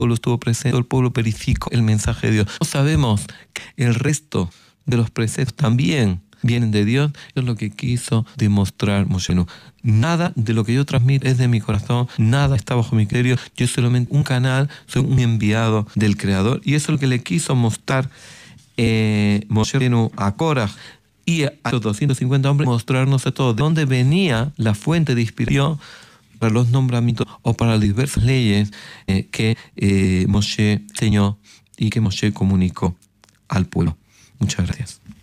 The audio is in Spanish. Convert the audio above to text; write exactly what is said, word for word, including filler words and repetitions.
pueblo estuvo presente, el pueblo verificó el mensaje de Dios. No sabemos que el resto de los preceptos también vienen de Dios. Eso es lo que quiso demostrar Moshe Rabbeinu. Nada de lo que yo transmito es de mi corazón, nada está bajo mi criterio. Yo soy solamente un canal, soy un enviado del Creador. Y eso es lo que le quiso mostrar eh, Moshe Rabbeinu a Korah y a los doscientos cincuenta hombres, mostrarnos a todos de dónde venía la fuente de inspiración para los nombramientos o para las diversas leyes eh, que eh, Moshe enseñó y que Moshe comunicó al pueblo. Muchas gracias.